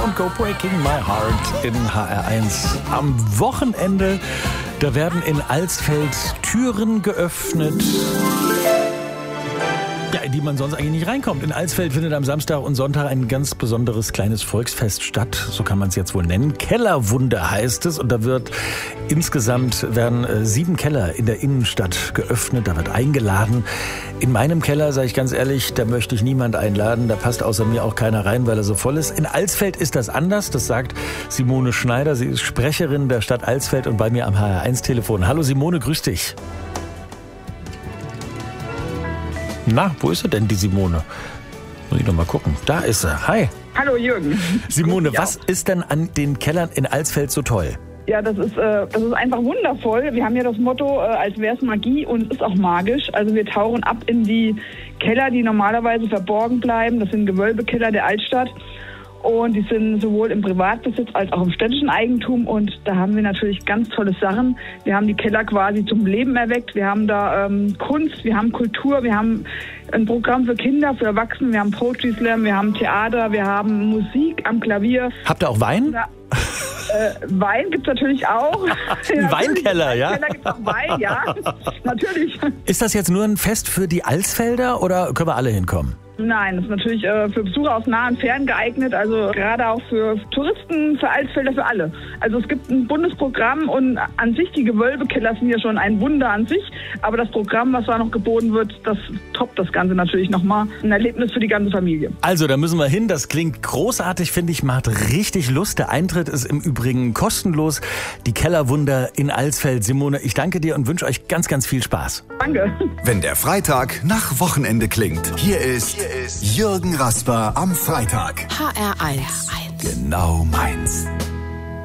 und Go Breaking My Heart in HR1. Am Wochenende, da werden in Alsfeld Türen geöffnet, ja, in die man sonst eigentlich nicht reinkommt. In Alsfeld findet am Samstag und Sonntag ein ganz besonderes kleines Volksfest statt. So kann man es jetzt wohl nennen. Kellerwunder heißt es. Und da werden 7 Keller in der Innenstadt geöffnet. Da wird eingeladen. In meinem Keller, sage ich ganz ehrlich, da möchte ich niemand einladen. Da passt außer mir auch keiner rein, weil er so voll ist. In Alsfeld ist das anders. Das sagt Simone Schneider. Sie ist Sprecherin der Stadt Alsfeld und bei mir am HR1-Telefon. Hallo Simone, grüß dich. Na, wo ist sie denn, die Simone? Muss ich doch mal gucken. Da ist sie. Hi. Hallo Jürgen. Simone, was ist denn an den Kellern in Alsfeld so toll? Ja, das ist einfach wundervoll. Wir haben ja das Motto, als wäre es Magie, und es ist auch magisch. Also wir tauchen ab in die Keller, die normalerweise verborgen bleiben. Das sind Gewölbekeller der Altstadt. Und die sind sowohl im Privatbesitz als auch im städtischen Eigentum. Und da haben wir natürlich ganz tolle Sachen. Wir haben die Keller quasi zum Leben erweckt. Wir haben da Kunst, wir haben Kultur, wir haben ein Programm für Kinder, für Erwachsene. Wir haben Poetry Slam, wir haben Theater, wir haben Musik am Klavier. Habt ihr auch Wein? Wein gibt's natürlich auch. Ein Weinkeller, ja? Im Keller gibt's auch Wein, ja. Natürlich. Ist das jetzt nur ein Fest für die Alsfelder oder können wir alle hinkommen? Nein, das ist natürlich für Besucher aus nah und fern geeignet, also gerade auch für Touristen, für Alsfelder, für alle. Also es gibt ein Bundesprogramm und an sich, die Gewölbekeller sind ja schon ein Wunder an sich, aber das Programm, was da noch geboten wird, das toppt das Ganze natürlich nochmal. Ein Erlebnis für die ganze Familie. Also, da müssen wir hin, das klingt großartig, finde ich, macht richtig Lust. Der Eintritt ist im Übrigen kostenlos. Die Kellerwunder in Alsfeld. Simone, ich danke dir und wünsche euch ganz, ganz viel Spaß. Danke. Wenn der Freitag nach Wochenende klingt, hier ist Jürgen Rasper am Freitag. HR1. Genau meins.